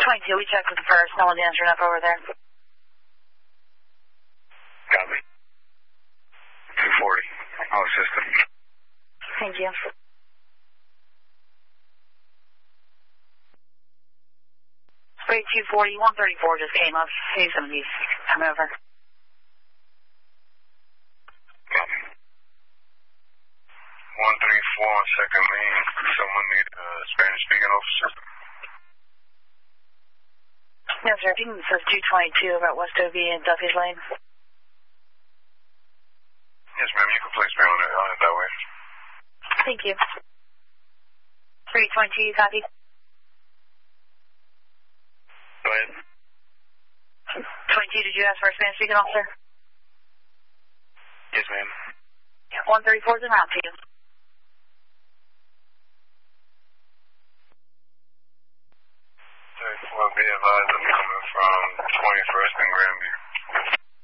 222, we checked with the first. No one's answering up over there. Copy. 240. All system. Thank you. Spray 240, 134 just came up. Hey, somebody's come over. Copy. 134 on second lane. Someone need a Spanish speaking officer. Yes, sir. I think it says 222 about West OB and Duffy's Lane. Yes, ma'am. You can place me on it that way. Thank you. 322, copy. Go ahead. 22, did you ask for a Spanish speaking officer? Yes, ma'am. 134 is en route to you. Well, be advised, I'm coming from 21st and Grandview.